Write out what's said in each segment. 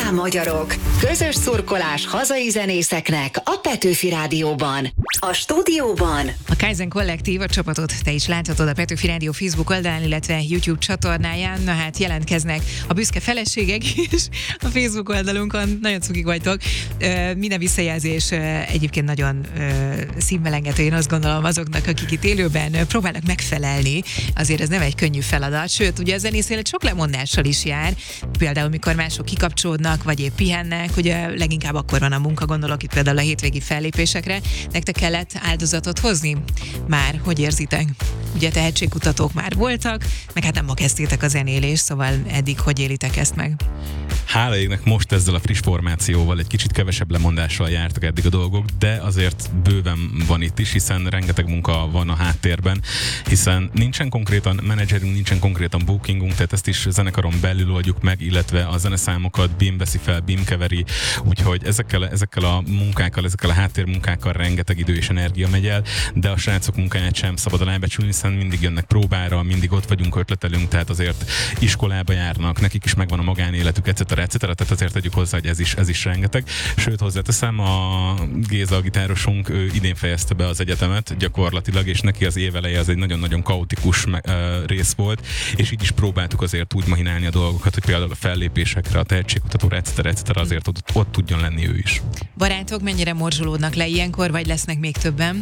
Hajrá magyarok! Közös szurkolás hazai zenészeknek a Petőfi Rádióban. A stúdióban a Kaizen Kollektív, a csapatot te is láthatod a Petőfi Rádió Facebook oldalán, illetve YouTube csatornáján. Na hát jelentkeznek a büszke feleségek is a Facebook oldalunkon. Nagyon cukik vagytok. Minden visszajelzés egyébként nagyon szívmelengető, én azt gondolom azoknak, akik itt élőben próbálnak megfelelni. Azért ez nem egy könnyű feladat, sőt, ugye a zenész élet sok lemondással is jár. Például, mikor mások kikapcsolódnak, vagy épp pihennek, ugye leginkább akkor van a munka, gondolok itt például a hétvégi fellépésekre. Nektek kellett áldozatot hozni? Már, hogy érzitek? Ugye tehetségkutatók már voltak, meg hát nem ma kezdtétek a zenélést, szóval eddig hogy élitek ezt meg? Hála égnek most ezzel a friss formációval egy kicsit kevesebb lemondással jártak eddig a dolgok, de azért bőven van itt is, hiszen rengeteg munka van a háttérben, hiszen nincsen konkrétan menedzserünk, nincsen konkrétan bookingunk, tehát ezt is zenekaron belül oldjuk meg, illetve a zeneszámokat BIM veszi fel, BIM keveri, úgyhogy ezekkel a munkákkal, ezekkel a háttérmunkákkal rengeteg idő és energia megy el, de a srácok munkáját sem szabad alábecsülni, hiszen mindig jönnek próbára, mindig ott vagyunk, ötletelünk, tehát azért iskolába járnak, nekik is megvan a magánéletük, etc. Tehát azért tegyük hozzá, hogy ez is rengeteg. Sőt, hozzáteszem, a Géza, a gitárosunk, ő idén fejezte be az egyetemet gyakorlatilag, és neki az éveleje az egy nagyon-nagyon kaotikus rész volt, és így is próbáltuk azért úgy mahinálni a dolgokat, hogy például a fellépésekre, a tehetségkutatóra, etc. azért ott tudjon lenni ő is. Barátok mennyire morzsolódnak le ilyenkor, vagy lesznek még többen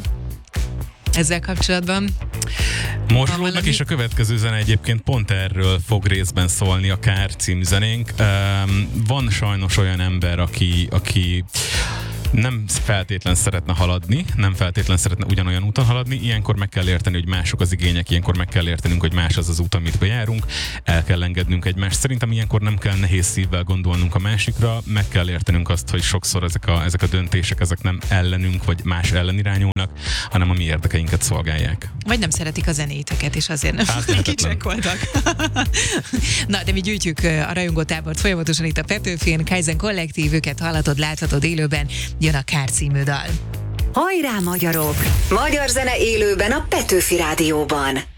ezzel kapcsolatban? Morzsolódnak, és a következő zene egyébként pont erről fog részben szólni, a Kár című zenénk. Van sajnos olyan ember, aki nem feltétlen szeretne haladni, nem feltétlen szeretne ugyanolyan úton haladni, ilyenkor meg kell érteni, hogy mások az igények, ilyenkor meg kell értenünk, hogy más az az út, amit bejárunk, el kell engednünk egymást. Szerintem ilyenkor nem kell nehéz szívvel gondolnunk a másikra, meg kell értenünk azt, hogy sokszor ezek a döntések, ezek nem ellenünk, vagy más ellen irányulnak, hanem a mi érdekeinket szolgálják. Vagy nem szeretik a zenéteket, és azért nem kicsekkoltak. Na, de mi gyűjtjük a rajongótábort folyamatosan itt a Petőfin, Kaizen Kollektív, őket hallatod, láthatod élőben, jön a Kár című dal. Hajrá magyarok! Magyar zene élőben a Petőfi Rádióban.